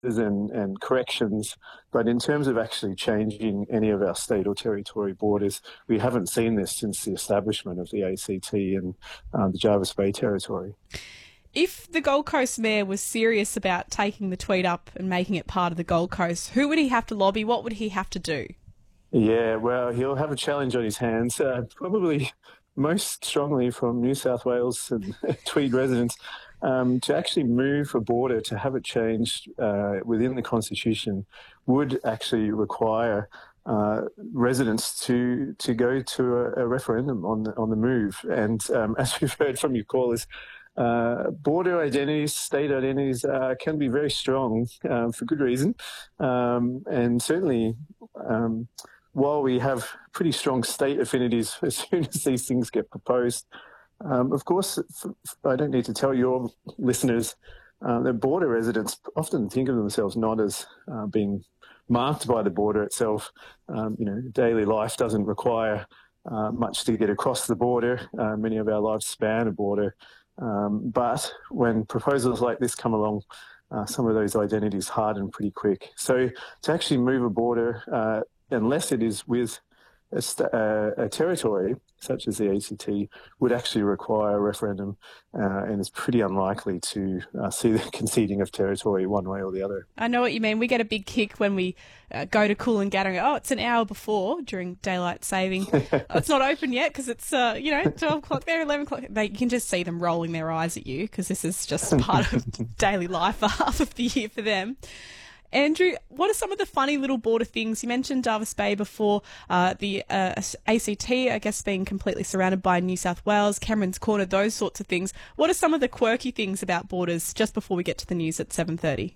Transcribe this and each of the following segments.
and corrections, but in terms of actually changing any of our state or territory borders, we haven't seen this since the establishment of the ACT and the Jervis Bay Territory. If the Gold Coast Mayor was serious about taking the tweet up and making it part of the Gold Coast, who would he have to lobby? What would he have to do? Yeah, well, he'll have a challenge on his hands, probably most strongly from New South Wales and Tweed residents, to actually move a border, to have it changed within the Constitution, would actually require residents to go to a referendum on the move. And as we've heard from your callers, border identities, state identities can be very strong for good reason. And certainly, while we have pretty strong state affinities as soon as these things get proposed, of course, I don't need to tell your listeners that border residents often think of themselves not as being marked by the border itself. Daily life doesn't require much to get across the border. Many of our lives span a border. But when proposals like this come along, some of those identities harden pretty quick. So to actually move a border, unless it is with a territory such as the ACT, would actually require a referendum, and it's pretty unlikely to see the conceding of territory one way or the other. I know what you mean. We get a big kick when we go to Coolangatta and go, it's an hour before during daylight saving. It's not open yet because it's 12 o'clock there, 11 o'clock. You can just see them rolling their eyes at you because this is just part of daily life for half of the year for them. Andrew, what are some of the funny little border things? You mentioned Jervis Bay before, the ACT, I guess, being completely surrounded by New South Wales, Cameron's Corner, those sorts of things. What are some of the quirky things about borders just before we get to the news at 7:30?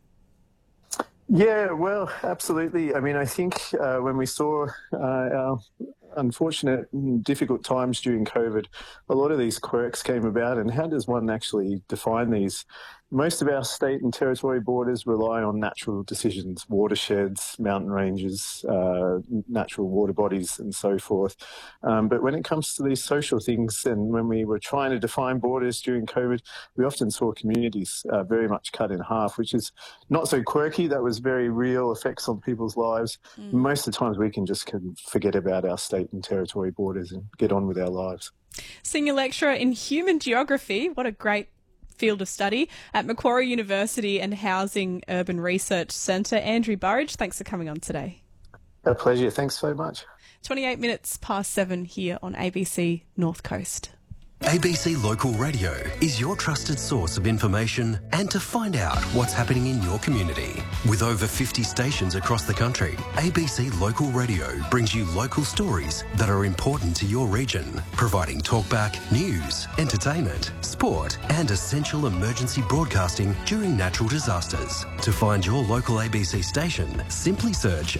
Yeah, well, absolutely. I mean, I think when we saw our unfortunate and difficult times during COVID, a lot of these quirks came about. And how does one actually define these? Most of our state and territory borders rely on natural decisions, watersheds, mountain ranges, natural water bodies and so forth. But when it comes to these social things, and when we were trying to define borders during COVID, we often saw communities very much cut in half, which is not so quirky. That was very real effects on people's lives. Most of the times we can just forget about our state and territory borders and get on with our lives. Senior lecturer in human geography, what a great field of study, at Macquarie University and Housing Urban Research Centre, Andrew Burridge, thanks for coming on today. A pleasure. Thanks so much. 28 minutes past 7 here on ABC North Coast. ABC Local Radio is your trusted source of information and to find out what's happening in your community. With over 50 stations across the country, ABC Local Radio brings you local stories that are important to your region, providing talkback, news, entertainment, sport and essential emergency broadcasting during natural disasters. To find your local ABC station, simply search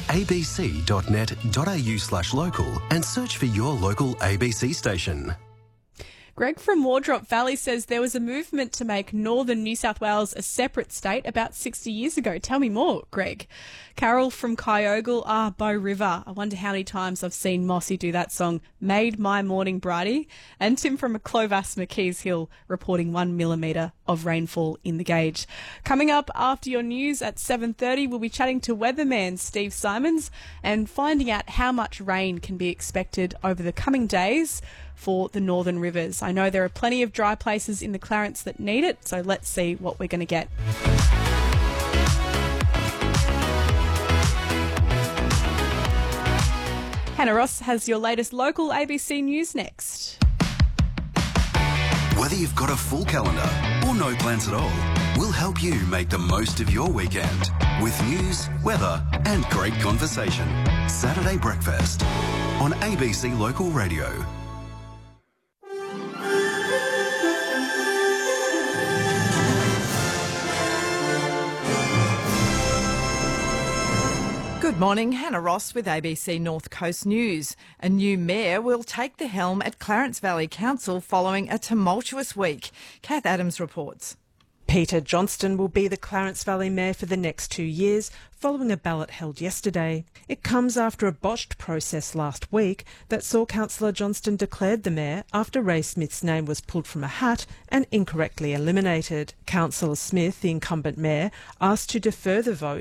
abc.net.au/local and search for your local ABC station. Greg from Wardrop Valley says there was a movement to make northern New South Wales a separate state about 60 years ago. Tell me more, Greg. Carol from Kyogle, Bow River. I wonder how many times I've seen Mossy do that song, Made My Morning Brighty. And Tim from Clovis, McKees Hill, reporting 1 millimetre of rainfall in the gauge. Coming up after your news at 7:30, we'll be chatting to weatherman Steve Simons and finding out how much rain can be expected over the coming days for the northern rivers. I know there are plenty of dry places in the Clarence that need it, so let's see what we're going to get. Hannah Ross has your latest local ABC news next. Whether you've got a full calendar or no plans at all, we'll help you make the most of your weekend with news, weather and great conversation. Saturday Breakfast on ABC Local Radio. Good morning, Hannah Ross with ABC North Coast News. A new mayor will take the helm at Clarence Valley Council following a tumultuous week. Kath Adams reports. Peter Johnston will be the Clarence Valley Mayor for the next 2 years, following a ballot held yesterday. It comes after a botched process last week that saw Councillor Johnston declared the Mayor after Ray Smith's name was pulled from a hat and incorrectly eliminated. Councillor Smith, the incumbent Mayor, asked to defer the vote